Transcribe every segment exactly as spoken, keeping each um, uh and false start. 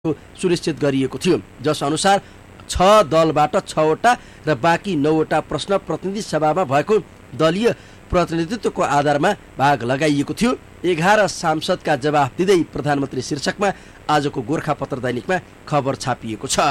सुनिश्चित गरिएको थियो, जस अनुसार छ दलबाट छवटा र बाँकी नौवटा प्रश्न प्रतिनिधि सभामा भएको दलीय प्रतिनिधित्वको आधारमा भाग लगाइएको थियो। एघार सांसदका जवाफ दिँदै प्रधानमन्त्री शीर्षकमा आजको गोरखापत्र दैनिकमा खबर छापिएको छ।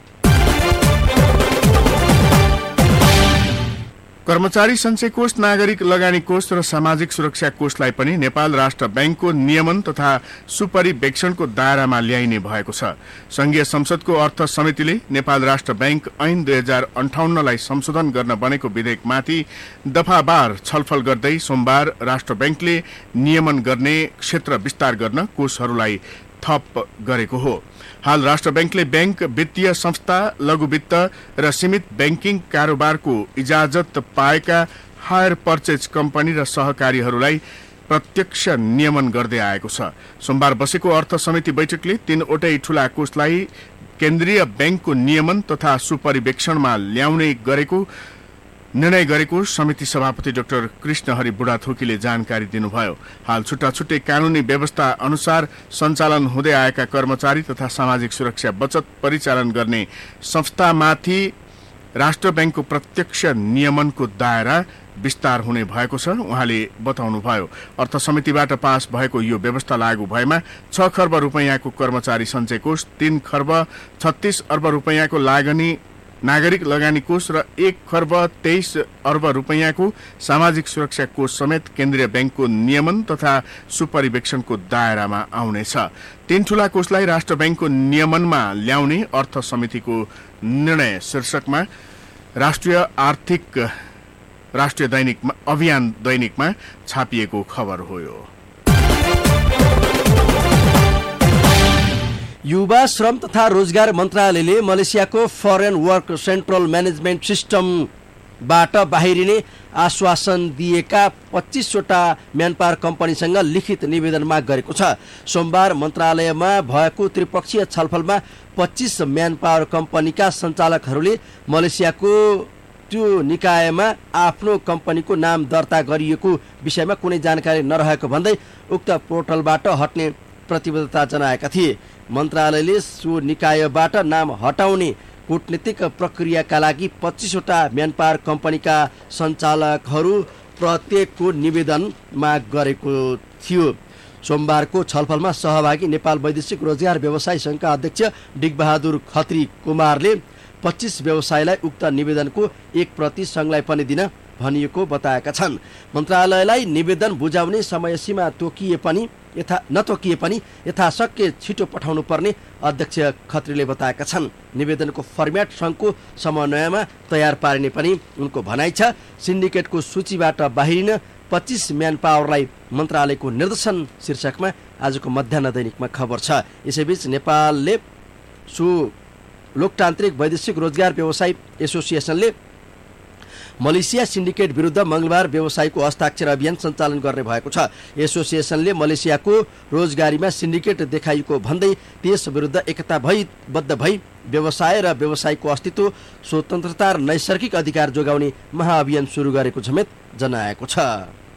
कर्मचारी सञ्चय कोष, नागरिक लगानी कोष र सामाजिक सुरक्षा कोषलाई पनि नेपाल राष्ट्र बैंकको नियमन तथा सुपरिवेक्षणको दायरामा ल्याइने भएको छ। संघीय संसदको अर्थ समितिले नेपाल राष्ट्र बैंक ऐन दुई हजार अन्ठाउन्नलाई संशोधन गर्न बनेको विधेयकमाथि दफावार छलफल गर्दै सोमबार राष्ट्र बैंकले नियमन गर्ने क्षेत्र विस्तार गर्न कोषहरूलाई थप गरेको हो। हाल राष्ट्र बैंकले बैंक, वित्तीय संस्था, लघु वित्त र सीमित बैंकिङ कारोबारको इजाजत पाएका हायर पर्चेज कम्पनी र सहकारीहरूलाई प्रत्यक्ष नियमन गर्दै आएको छ। सोमबार बसेको अर्थ समिति बैठकले तीनवटै ठूला कोषलाई केन्द्रीय बैंकको नियमन तथा सुपरिवेक्षणमा ल्याउने गरेको निर्णय गरेको समिति सभापति डाक्टर कृष्णहरि बुढाथोकीले जानकारी दिनुभयो। हाल छुट्टा छुट्टै कानूनी व्यवस्था अनुसार सञ्चालन हुँदै आएका कर्मचारी तथा सामाजिक सुरक्षा बचत परिचालन गर्ने संस्थामाथि राष्ट्र बैंकको प्रत्यक्ष नियमनको दायरा विस्तार हुने भएको छ उहाँले बताउनुभयो। अर्थ समितिबाट पास भएको यो व्यवस्था लागू भएमा छ खर्ब रुपैयाँको कर्मचारी सञ्चय कोष, तीन खर्ब छत्तीस अर्ब रुपैयाँको लागनी नागरिक लगानी कोष र एक खर्ब तेइस अर्ब रुपैयाँको सामाजिक सुरक्षा कोष समेत केन्द्रीय बैंकको नियमन तथा सुपरिवेक्षणको दायरामा आउनेछ। तीन ठूला कोषलाई राष्ट्र बैंकको नियमनमा ल्याउने अर्थ समितिको निर्णय शीर्षकमा राष्ट्रिय आर्थिक राष्ट्रिय दैनिकमा अभियान दैनिकमा छापिएको खबर हो। यो युवा श्रम तथा रोजगार मन्त्रालयले मलेसियाको फरेन वर्क सेन्ट्रल म्यानेजमेन्ट सिस्टमबाट बाहिरिने आश्वासन दिएका पच्चीसवटा म्यानपावर कम्पनीसँग लिखित निवेदन माग गरेको छ। सोमबार मन्त्रालयमा भएको त्रिपक्षीय छलफलमा पच्चीस म्यानपावर कम्पनीका सञ्चालकहरूले मलेसियाको त्यो निकायमा आफ्नो कम्पनीको नाम दर्ता गरिएको विषयमा कुनै जानकारी नरहेको भन्दै उक्त पोर्टलबाट हट्ने प्रतिबद्धता जनाएका थिए। मन्त्रालयले सो निकायबाट नाम हटाउने कूटनीतिक प्रक्रियाका लागि पच्चीसवटा म्यानपावर कम्पनीका सञ्चालकहरू प्रत्येकको निवेदन माग गरेको थियो। सोमबारको छलफलमा सहभागी नेपाल वैदेशिक रोजगार व्यवसाय संघका अध्यक्ष डिगबहादुर खत्री कुमारले पच्चीस व्यवसायलाई उक्त निवेदनको एक प्रति संघलाई पनि दिन भनिएको बताएका छन्। मन्त्रालयलाई निवेदन बुझाउने समय सीमा तोकिए पनि यथा नतोकिए पनि यथाशक्य छिटो पठाउनु पर्ने अध्यक्ष खत्रीले बताएका छन्। निवेदनको फर्म्याट सङ्घको समन्वयमा तयार पारिने पनि उनको भनाइ छ। सिन्डिकेटको सूचीबाट बाहिरिन पच्चीस म्यान पावरलाई मन्त्रालयको निर्देशन शीर्षकमा आजको मध्याह्न दैनिकमा खबर छ। यसैबीच नेपालले सो लोकतान्त्रिक वैदेशिक रोजगार व्यवसाय एसोसिएसनले मलेसिया सिन्डिकेट विरुद्ध मंगलबार व्यवसायको हस्ताक्षर अभियान सञ्चालन गर्ने भएको छ। एसोसिएसनले मलेसियाको रोजगारीमा सिन्डिकेट देखाइएको भन्दै त्यस विरुद्ध एकता भई बद्ध भई व्यवसाय र व्यवसायको अस्तित्व, स्वतन्त्रता र नैसर्गिक अधिकार जोगाउने महाअभियान सुरु गरेको समेत जनाएको छ।